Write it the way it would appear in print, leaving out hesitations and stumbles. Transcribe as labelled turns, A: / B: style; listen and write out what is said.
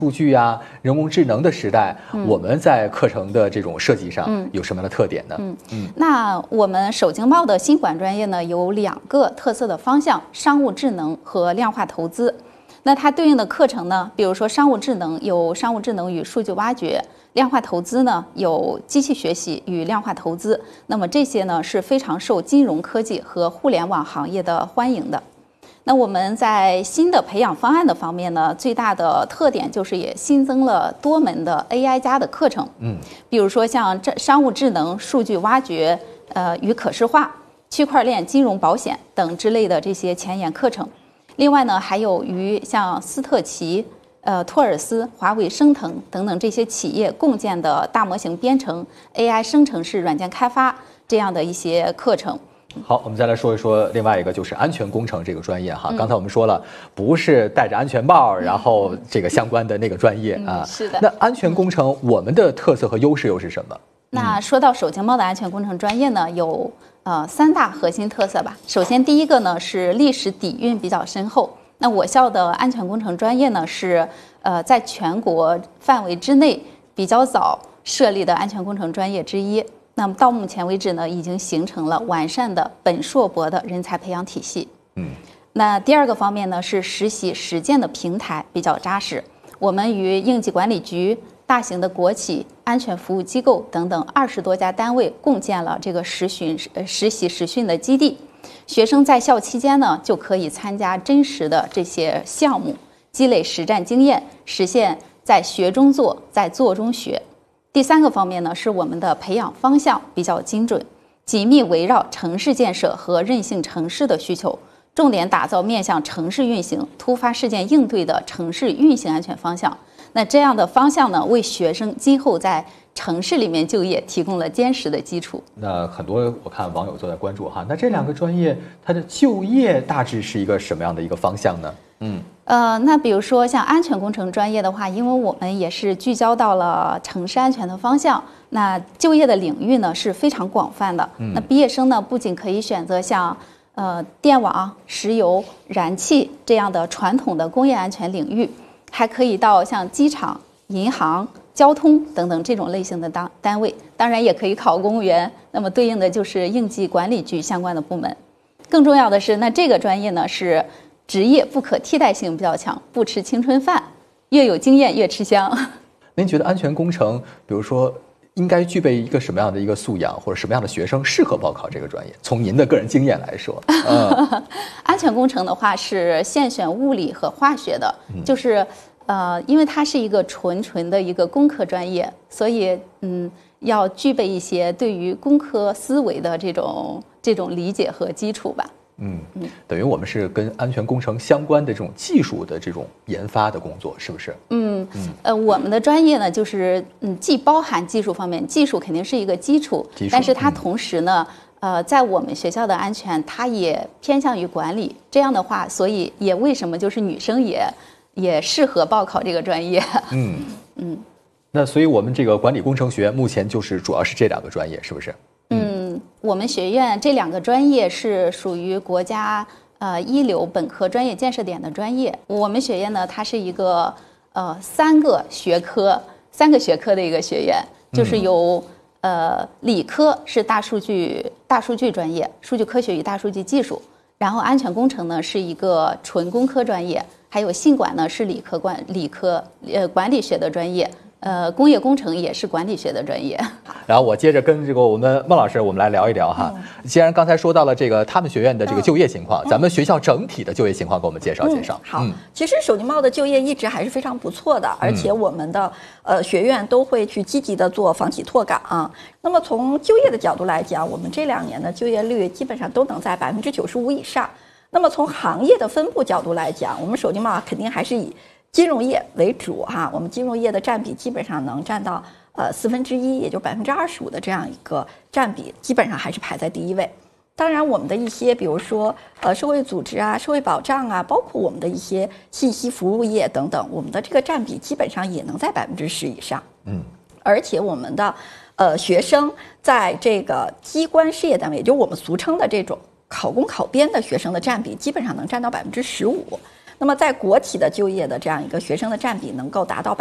A: 数据啊、人工智能的时代，我们在课程的这种设计上有什么样的特点呢？
B: 那我们首经贸的新管专业呢，有2个特色的方向：商务智能和量化投资。那它对应的课程呢，比如说商务智能有商务智能与数据挖掘，量化投资呢有机器学习与量化投资。那么这些呢是非常受金融科技和互联网行业的欢迎的。那我们在新的培养方案的方面呢，最大的特点就是也新增了多门的 AI 加的课程，比如说像商务智能、数据挖掘、与可视化、区块链、金融保险等之类的这些前沿课程。另外呢，还有与像斯特奇、托尔斯、华为、升腾等等这些企业共建的大模型编程、AI 生成式软件开发这样的一些课程。
A: 好，我们再来说一说另外一个，就是安全工程这个专业哈。刚才我们说了，不是戴着安全帽，然后这个相关的那个专业啊。
B: 是的。
A: 那安全工程我们的特色和优势又是什么？
B: 那说到首经贸的安全工程专业呢，有3大核心特色吧。首先第一个呢是历史底蕴比较深厚。那我校的安全工程专业呢是在全国范围之内比较早设立的安全工程专业之一。那么到目前为止呢，已经形成了完善的本硕博的人才培养体系。那第二个方面呢是实习实践的平台比较扎实。我们与应急管理局、大型的国企、安全服务机构等等20多家单位共建了这个实习实训的基地。学生在校期间呢，就可以参加真实的这些项目，积累实战经验，实现在学中做，在做中学。第3个方面呢，是我们的培养方向比较精准，紧密围绕城市建设和韧性城市的需求，重点打造面向城市运行、突发事件应对的城市运行安全方向。那这样的方向呢，为学生今后在城市里面就业提供了坚实的基础。
A: 那很多我看网友都在关注哈，那这2个专业它的就业大致是一个什么样的一个方向呢？
B: 那比如说像安全工程专业的话，因为我们也是聚焦到了城市安全的方向，那就业的领域呢是非常广泛的。那毕业生呢不仅可以选择像电网、石油、燃气这样的传统的工业安全领域，还可以到像机场、银行、交通等等这种类型的单位，当然也可以考公务员，那么对应的就是应急管理局相关的部门。更重要的是，那这个专业呢是职业不可替代性比较强，不吃青春饭，越有经验越吃香。
A: 您觉得安全工程，比如说应该具备一个什么样的一个素养，或者什么样的学生适合报考这个专业？从您的个人经验来说，
B: 安全工程的话是现选物理和化学的，就是因为它是一个纯的一个工科专业，所以要具备一些对于工科思维的这种理解和基础吧。
A: 等于我们是跟安全工程相关的这种技术的这种研发的工作，是不是？
B: 我们的专业呢，就是既包含技术方面，技术肯定是一个基础，但是它同时呢，在我们学校的安全，它也偏向于管理。这样的话，所以也为什么就是女生也适合报考这个专业。
A: 那所以我们这个管理工程学目前就是主要是这2个专业，是不是？
B: 我们学院这2个专业是属于国家一流本科专业建设点的专业。我们学院呢，它是一个3个学科的一个学院，就是有理科是大数据专业，数据科学与大数据技术，然后安全工程呢是一个纯工科专业，还有信管呢是理科管理学的专业。工业工程也是管理学的专业。
A: 然后我接着跟这个我们孟老师，我们来聊一聊哈。既然刚才说到了这个他们学院的这个就业情况，咱们学校整体的就业情况给我们介绍介绍。
C: 好，其实首经贸的就业一直还是非常不错的，而且我们的学院都会去积极的做房企拓岗。那么从就业的角度来讲，我们这2年的就业率基本上都能在95%以上。那么从行业的分布角度来讲，我们首经贸肯定还是以金融业为主哈，我们金融业的占比基本上能占到1/4，也就25%的这样一个占比，基本上还是排在第1位。当然，我们的一些比如说社会组织啊、社会保障啊，包括我们的一些信息服务业等等，我们的这个占比基本上也能在10%以上。而且我们的学生在这个机关事业单位，也就是我们俗称的这种考公考编的学生的占比，基本上能占到15%。 那么在国企的就业的这样一个学生的占比能够达到